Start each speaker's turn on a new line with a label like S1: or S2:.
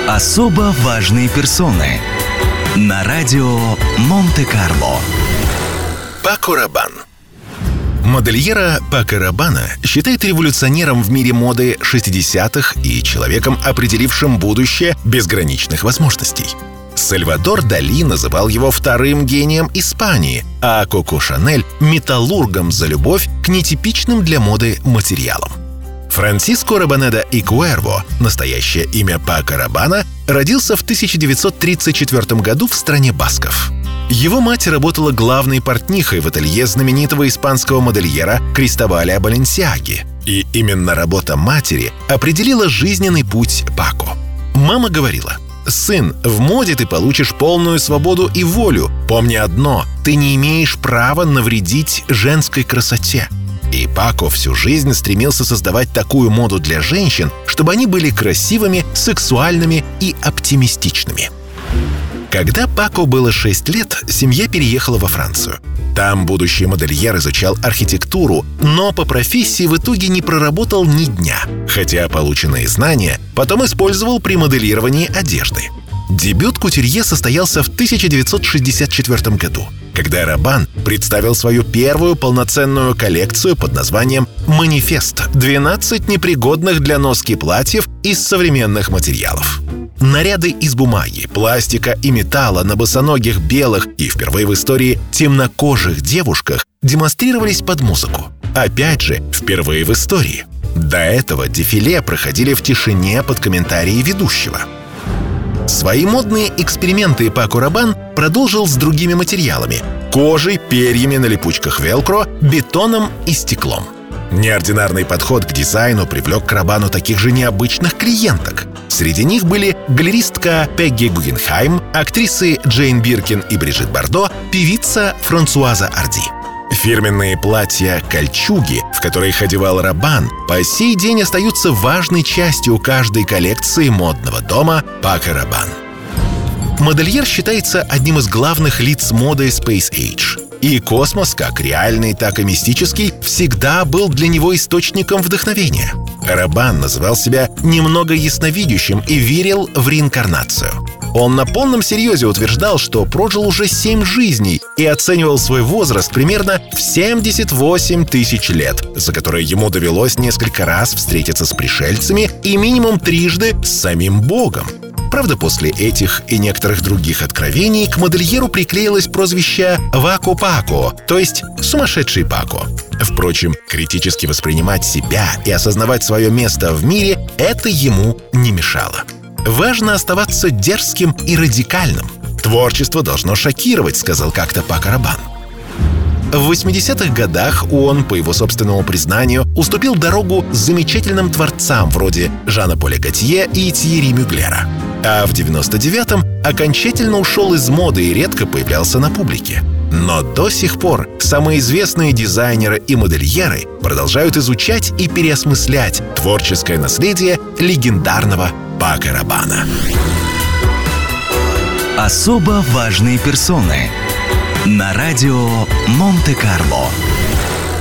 S1: Особо важные персоны на радио Монте-Карло.
S2: Пако Рабан. Модельера Пако Рабана считают революционером в мире моды 60-х и человеком, определившим будущее безграничных возможностей. Сальвадор Дали называл его вторым гением Испании, а Коко Шанель – металлургом за любовь к нетипичным для моды материалам. Франсиско Рабонеда и Куэрво, настоящее имя Пако Рабана, родился в 1934 году в стране басков. Его мать работала главной портнихой в ателье знаменитого испанского модельера Кристобаля Баленсиаги. И именно работа матери определила жизненный путь Пако. Мама говорила: «Сын, в моде ты получишь полную свободу и волю. Помни одно – ты не имеешь права навредить женской красоте». И Пако всю жизнь стремился создавать такую моду для женщин, чтобы они были красивыми, сексуальными и оптимистичными. Когда Пако было 6 лет, семья переехала во Францию. Там будущий модельер изучал архитектуру, но по профессии в итоге не проработал ни дня, хотя полученные знания потом использовал при моделировании одежды. Дебют кутюрье состоялся в 1964 году, когда Рабан представил свою первую полноценную коллекцию под названием «Манифест» – 12 непригодных для носки платьев из современных материалов. Наряды из бумаги, пластика и металла на босоногих белых и впервые в истории темнокожих девушках демонстрировались под музыку. Опять же, впервые в истории. До этого дефиле проходили в тишине под комментарии ведущего. Свои модные эксперименты Пако Рабан продолжил с другими материалами – кожей, перьями на липучках велкро, бетоном и стеклом. Неординарный подход к дизайну привлек к Рабану таких же необычных клиенток. Среди них были галеристка Пегги Гугенхайм, актрисы Джейн Биркин и Брижит Бардо, певица Франсуаза Арди. Фирменные платья-кольчуги, в которые ходевал Рабан, по сей день остаются важной частью каждой коллекции модного дома Пако Рабан. Модельер считается одним из главных лиц моды Space Age. И космос, как реальный, так и мистический, всегда был для него источником вдохновения. Рабан называл себя немного ясновидящим и верил в реинкарнацию. Он на полном серьезе утверждал, что прожил уже 7 жизней и оценивал свой возраст примерно в 78 тысяч лет, за которые ему довелось несколько раз встретиться с пришельцами и минимум 3 с самим Богом. Правда, после этих и некоторых других откровений к модельеру приклеилось прозвище «Вако Пако», то есть «Сумасшедший Пако». Впрочем, критически воспринимать себя и осознавать свое место в мире – это ему не мешало. Важно оставаться дерзким и радикальным. «Творчество должно шокировать», — сказал как-то Пако Рабан. В 80-х годах он, по его собственному признанию, уступил дорогу замечательным творцам вроде Жана-Поля Готье и Тьерри Мюглера. А в 99-м окончательно ушел из моды и редко появлялся на публике. Но до сих пор самые известные дизайнеры и модельеры продолжают изучать и переосмыслять творческое наследие легендарного Пако Рабана.
S1: Особо важные персоны на радио Монте-Карло.